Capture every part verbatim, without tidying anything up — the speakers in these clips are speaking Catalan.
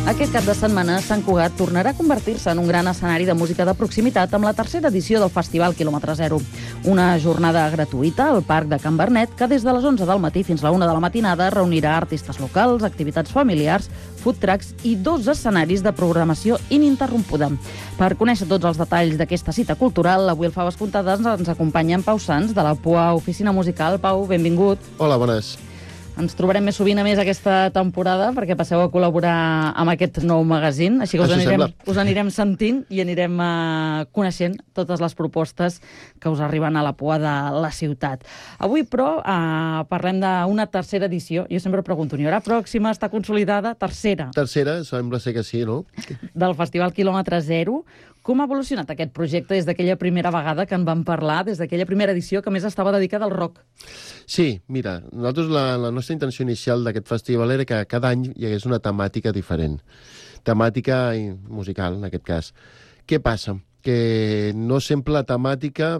Aquest cap de setmana, Sant Cugat tornarà a convertir-se en un gran escenari de música de proximitat amb la tercera edició del Festival Quilòmetre Zero. Una jornada gratuïta al Parc de Can Bernet que des de les onze del matí fins a la una de la matinada reunirà artistes locals, activitats familiars, food trucks i dos escenaris de programació ininterrompuda. Per conèixer tots els detalls d'aquesta cita cultural, avui al Faves Comptades ens acompanya en Pau Sans, de la P U A Oficina Musical. Pau, benvingut. Hola, bones. Ens trobarem més sovint a més aquesta temporada perquè passeu a col·laborar amb aquest nou magazín, així que us anirem, us anirem sentint i anirem uh, coneixent totes les propostes que us arriben a la P U A de la ciutat. Avui, però, uh, parlem d'una tercera edició. Jo sempre pregunto, n'hi haurà pròxima? Està consolidada? Tercera. Tercera, sembla ser que sí, no? Del Festival Quilòmetre Zero. Com ha evolucionat aquest projecte des d'aquella primera vegada que en vam parlar, des d'aquella primera edició que més estava dedicada al rock? Sí, mira, nosaltres la, la nostra intenció inicial d'aquest festival era que cada any hi hagués una temàtica diferent. Temàtica musical, en aquest cas. Què passa? Que no sempre la temàtica,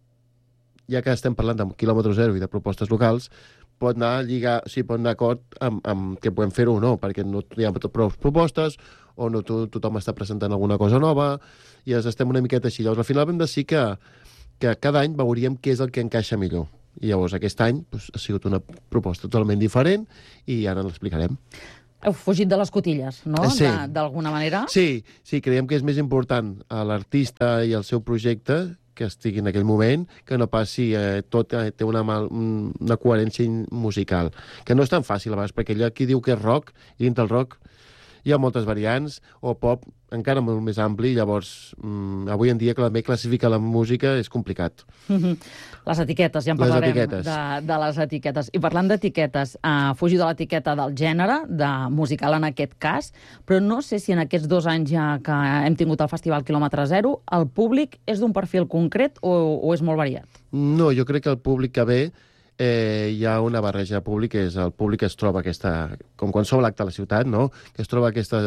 ja que estem parlant de quilòmetre zero i de propostes locals, pot anar a lligar, sí, pot anar d'acord amb, amb que podem fer-ho o no, perquè no hi ha prou propostes, o no to tothom està presentant alguna cosa nova, i ens estem una miqueta així. Llavors, al final vam decidir que, que cada any veuríem què és el que encaixa millor. I llavors, aquest any doncs, ha sigut una proposta totalment diferent, i ara l'explicarem. Heu fugit de les cotilles, no? Sí. D'alguna manera? Sí, sí, creiem que és més important a l'artista i el seu projecte que estigui en aquell moment, que no passi eh, tot, eh, té una, mal, una coherència musical, que no és tan fàcil a vegades, perquè allà qui diu que és rock, i dintre el rock hi ha moltes variants, o pop encara molt més ampli, llavors mmm, avui en dia també classificar la música és complicat. Mm-hmm. Les etiquetes, ja en parlarem etiquetes. De, de les etiquetes. I parlant d'etiquetes, uh, fugir de l'etiqueta del gènere, de musical en aquest cas, però no sé si en aquests dos anys ja que hem tingut el Festival Quilòmetre Zero, el públic és d'un perfil concret o, o és molt variat? No, jo crec que el públic que ve Eh, hi ha una barreja de públic, que és el públic que es troba aquesta, com qualsevol acte a la ciutat, no? Que es troba aquesta,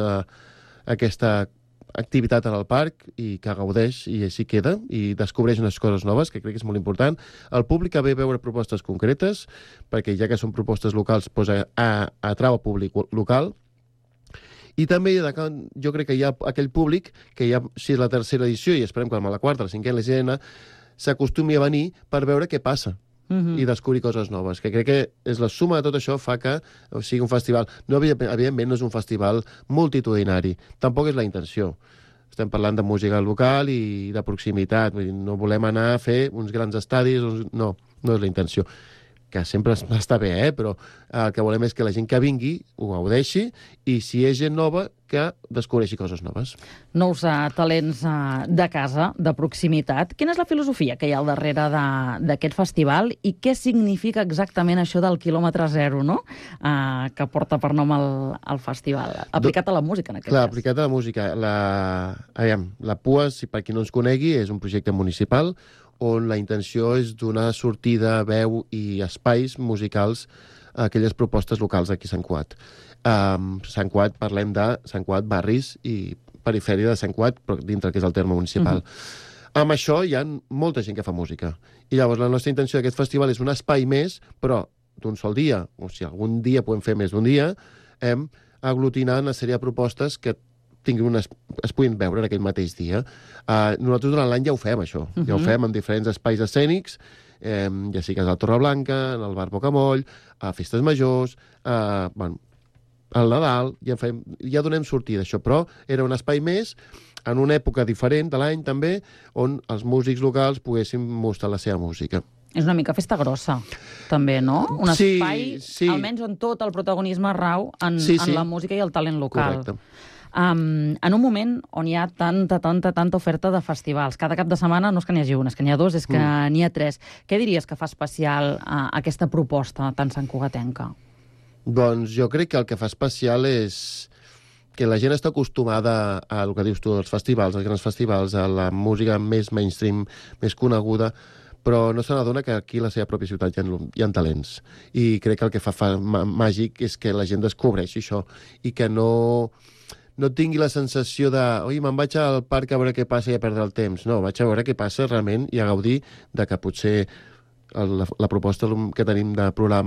aquesta activitat en el parc i que gaudeix i així queda i descobreix unes coses noves, que crec que és molt important. El públic que ve a veure propostes concretes, perquè ja que són propostes locals, doncs a, a, atrau el públic local. I també jo crec que hi ha aquell públic que ja, si és la tercera edició, i esperem que amb la quarta, la cinquena, la sisena, s'acostumi a venir per veure què passa. Uh-huh. I descobrir coses noves, que crec que és la suma de tot això fa que o sigui un festival, no, evidentment no és un festival multitudinari, tampoc és la intenció. Estem parlant de música local i de proximitat, vull dir, no volem anar a fer uns grans estadis, no, no és la intenció. Que sempre està bé, eh? Però el que volem és que la gent que vingui ho gaudeixi i si és gent nova, que descobreixi coses noves. Nous uh, talents uh, de casa, de proximitat. Quina és la filosofia que hi ha al darrere d'aquest festival i què significa exactament això del quilòmetre zero, no? Uh, que porta per nom el, el festival, aplicat a la música, en aquest Clar, cas. aplicat a la música. La, aviam, la P U A, si per qui no ens conegui, és un projecte municipal on la intenció és donar sortida, veu i espais musicals a aquelles propostes locals d'aquí a Sant Cugat. Um, Sant Cugat, parlem de Sant Cugat, barris i perifèria de Sant Cugat, però dintre que és el terme municipal. Uh-huh. Amb això hi ha molta gent que fa música. I llavors la nostra intenció d'aquest festival és un espai més, però d'un sol dia, o si algun dia podem fer més d'un dia, hem aglutinat una sèrie de propostes que tinguin una, es puguin veure en aquell mateix dia. Uh, nosaltres durant l'any ja ho fem, això. Uh-huh. Ja ho fem en diferents espais escènics, eh, ja sigui que és al Torreblanca, en el Bar Bocamoll, a Festes Majors, uh, bueno, al Nadal, ja, fem, ja donem sortida d'això, però era un espai més, en una època diferent de l'any també, on els músics locals poguessin mostrar la seva música. És una mica festa grossa, també, no? Un sí, espai, sí. almenys on tot el protagonisme rau en, sí, sí. en la música i el talent local. Correcte. Um, en un moment on hi ha tanta, tanta, tanta oferta de festivals. Cada cap de setmana no és que n'hi hagi un, és que n'hi ha dos, és que mm. n'hi ha tres. Què diries que fa especial uh, aquesta proposta tan santcugatenca? Doncs jo crec que el que fa especial és que la gent està acostumada a el que dius tu, als festivals, als grans festivals, a la música més mainstream, més coneguda, però no se n'adona que aquí a la seva pròpia ciutat hi ha, hi ha talents. I crec que el que fa, fa màgic és que la gent descobreixi això i que no... no tingui la sensació de oi, me'n vaig al parc a veure què passa i a perdre el temps. No, vaig a veure què passa realment i a gaudir de que potser la, la proposta que tenim de programa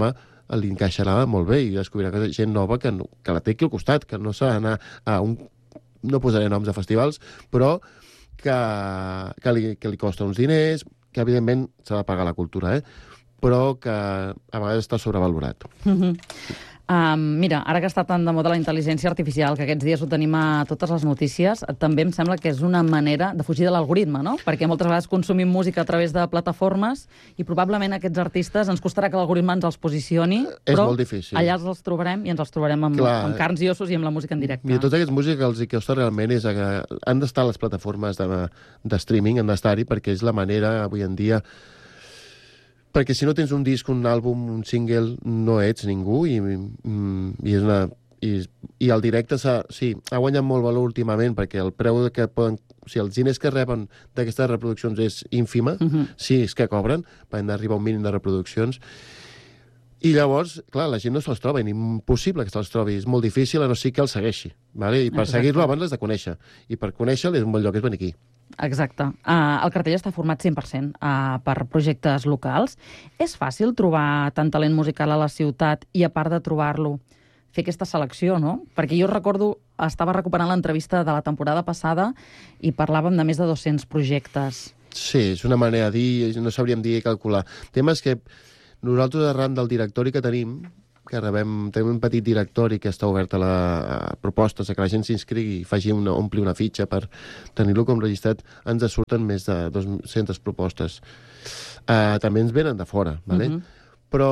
li encaixarà molt bé i descobrirà que gent nova que, no, que la té aquí al costat, que no s'ha d'anar a un... no posaré noms de festivals, però que, que, li, que li costa uns diners, que evidentment s'ha de pagar la cultura, eh? Però que a vegades està sobrevalorat. Mm-hmm. Um, mira, ara que està tan de moda la intel·ligència artificial, que aquests dies ho tenim a totes les notícies, també em sembla que és una manera de fugir de l'algoritme, no? Perquè moltes vegades consumim música a través de plataformes i probablement aquests artistes ens costarà que l'algoritme ens els posicioni, és però molt difícil. Allà els trobarem i ens els trobarem amb, amb carns i ossos i amb la música en directe. Mira, tota aquesta música que els costa realment és que han d'estar a les plataformes de, de streaming, han d'estar-hi, perquè és la manera, avui en dia, perquè si no tens un disc, un àlbum, un single, no ets ningú i, i, és una, i, i el directe sí, ha guanyat molt valor últimament perquè el preu que poden... O sigui, els diners que reben d'aquestes reproduccions és ínfima, uh-huh. sí, és que cobren, van d'arribar a un mínim de reproduccions. I llavors, clar, la gent no se'ls troba, ni impossible que se'ls trobi. És molt difícil, a no ser que el segueixi. Vale? I per Exacte. Seguir-lo abans l'has de conèixer. I per conèixer-lo és un bon lloc, és venir aquí. Exacte. Uh, el cartell està format cent per cent uh, per projectes locals. És fàcil trobar tant talent musical a la ciutat i, a part de trobar-lo, fer aquesta selecció, no? Perquè jo recordo, estava recuperant l'entrevista de la temporada passada i parlàvem de més de dos-cents projectes. Sí, és una manera de dir, no sabríem dir i calcular. El tema és que nosaltres, arran del directori que tenim, que rebem, tenim un petit directori que està obert a, la, a propostes, a que la gent s'inscrigui i faci una, ompli una fitxa per tenir-lo com registrat, ens surten més de dues-centes propostes. Uh, també ens venen de fora, ¿vale? Uh-huh. Però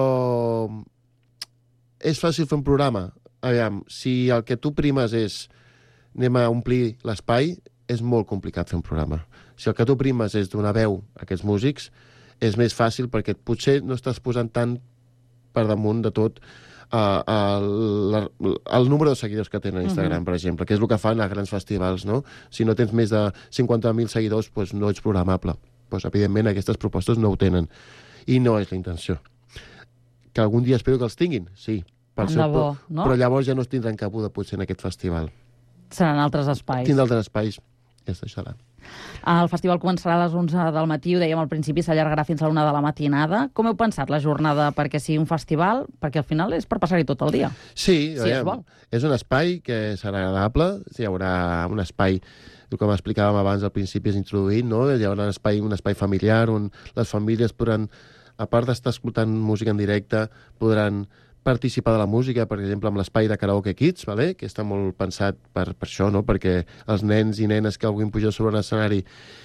és fàcil fer un programa. Aviam, si el que tu primes és anem a omplir l'espai, és molt complicat fer un programa. Si el que tu primes és donar veu a aquests músics, és més fàcil perquè potser no estàs posant tant per damunt de tot Uh, el, el número de seguidors que tenen a Instagram, uh-huh. per exemple, que és el que fan a grans festivals, no? Si no tens més de cinquanta mil seguidors, pues no ets programable. Pues, evidentment, aquestes propostes no ho tenen. I no és la intenció. Que algun dia espero que els tinguin, sí. Per seu, bo, no? Però llavors ja no es tindran cabuda, potser, en aquest festival. Seran altres espais. Tindran altres espais. Ja es deixarà. El festival començarà a les onze del matí, ho dèiem al principi, s'allargarà fins a la una de la matinada. Com heu pensat la jornada perquè sigui un festival? Perquè al final és per passar-hi tot el dia. Sí, si es vol. És un espai que serà agradable, hi haurà un espai, com explicàvem abans al principi, és introduït, no? Hi haurà un espai, un espai familiar on les famílies podran, a part d'estar escoltant música en directe, podran participar de la música, per exemple, amb l'espai de Karaoke Kids, vale? Que està molt pensat per, per això, no? Perquè els nens i nenes que vulguin pujar sobre un escenari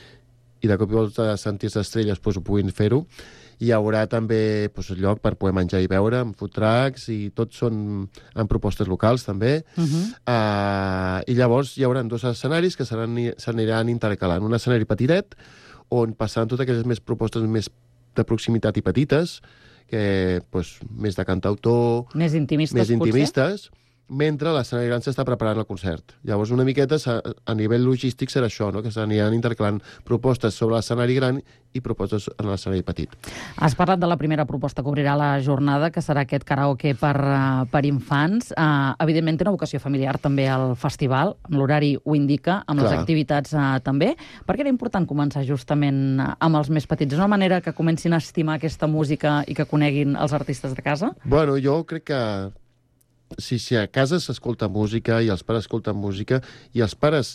i de cop i volta sentir-se estrelles pues, ho puguin fer-ho. Hi haurà també pues, lloc per poder menjar i beure, amb food trucks, i tots són amb propostes locals, també. Uh-huh. Uh, I llavors hi haurà dos escenaris que s'aniran intercalant. Un escenari petitet, on passaran totes aquelles més propostes més de proximitat i petites, que, pues, més de cantautor... Més intimistes, més intimistes mentre l'escenari gran s'està preparant el concert. Llavors, una miqueta, a nivell logístic, serà això, no? Que s'aniran intercalant propostes sobre l'escenari gran i propostes en l'escenari petit. Has parlat de la primera proposta que obrirà la jornada, que serà aquest karaoke per, uh, per infants. Uh, evidentment, té una vocació familiar també al festival, amb l'horari ho indica, amb Clar. Les activitats uh, també. Per què era important començar justament amb els més petits? És una manera que comencin a estimar aquesta música i que coneguin els artistes de casa? Bueno, jo crec que Si, si a casa s'escolta música i els pares escolten música i els pares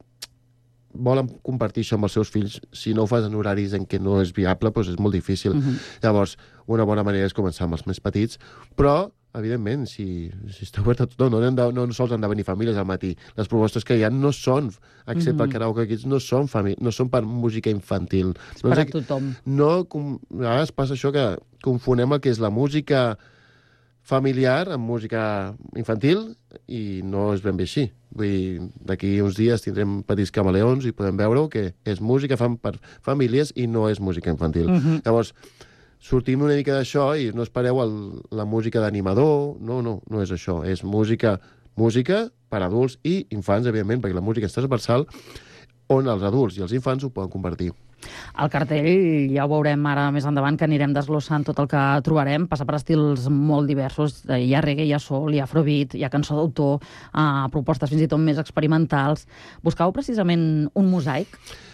volen compartir això amb els seus fills, si no ho fas en horaris en què no és viable, doncs és molt difícil. Uh-huh. Llavors, una bona manera és començar amb els més petits, però, evidentment, si, si està obert a tothom, no, no, no, no sols han de venir famílies al matí. Les propostes que hi ha no són, excepte uh-huh. el karaoke kids, no són, famí- no són per música infantil. És no per a sé, tothom. No, com, a vegades passa això que confonem el que és la música familiar amb música infantil i no és ben bé així. Vull dir, d'aquí uns dies tindrem petits camaleons i podem veure que és música fan per famílies i no és música infantil. Uh-huh. Llavors, sortim una mica d'això i no espereu el, la música d'animador, no, no, no és això. És música, música per adults i infants, evidentment, perquè la música és transversal on els adults i els infants ho poden compartir. El cartell ja ho veurem ara més endavant, que anirem desglossant tot el que trobarem. Passa per estils molt diversos. Hi ha reggae, hi ha soul, hi ha afrobeat, hi ha cançó d'autor, eh, propostes fins i tot més experimentals. Buscàveu precisament un mosaic?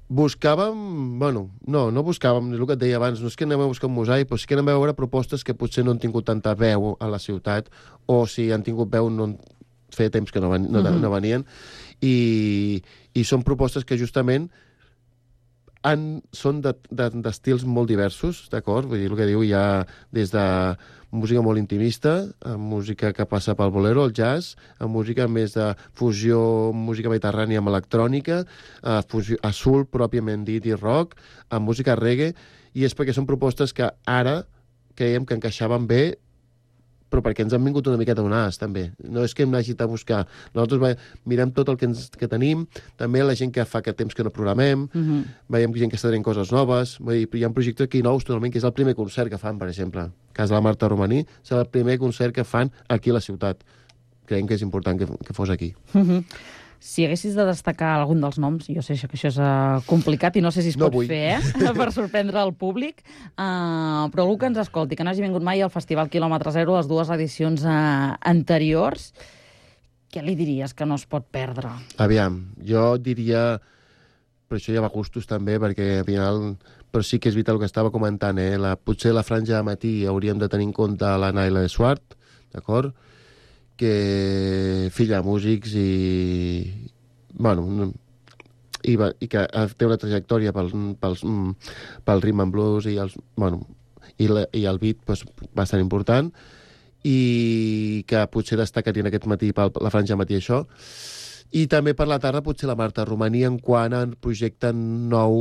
Buscàvem, bueno, no, no buscàvem, el que et deia abans, no és que anem a buscar un mosaic, però sí que anem a veure propostes que potser no han tingut tanta veu a la ciutat, o si han tingut veu no feia temps que no, ven, no, no venien, i, i són propostes que justament han, són d'estils de, de, molt diversos, d'acord? Vull dir, el que diu, hi ha des de música molt intimista, a música que passa pel bolero, el jazz, a música més de fusió, música mediterrània amb electrònica, a, fusió, a soul pròpiament dit i rock, a música reggae, i és perquè són propostes que ara creiem que encaixaven bé, però perquè ens han vingut una miqueta donades, també. No és que hem anat a buscar. Nosaltres mirem tot el que, ens, que tenim, també la gent que fa que temps que no programem, uh-huh. veiem gent que està tenint coses noves, vull dir, hi ha un projecte aquí nous totalment, que és el primer concert que fan, per exemple. El cas de la Marta Romaní, és el primer concert que fan aquí a la ciutat. Creiem que és important que, que fos aquí. Uh-huh. Si haguessis de destacar algun dels noms, jo sé que això és uh, complicat i no sé si es no pot vull. fer, eh? per sorprendre el públic, uh, però algú que ens escolti, que no hagi vingut mai al Festival Quilòmetre Zero, les dues edicions uh, anteriors, què li diries que no es pot perdre? Aviam, jo diria, però això ja va a gustos també, perquè al final, però sí que és vital el que estava comentant, eh? La, potser la franja de matí hauríem de tenir en compte la Naila de Suart, d'acord? Que filla de músics i, bueno, i, i que té una trajectòria pel, pel, pel rhythm and blues i, els, bueno, i, la, i el beat pues, bastant important, i que potser destacarien aquest matí per la franja de matí això. I també per la tarda potser la Marta Romaní en quant a projecte nou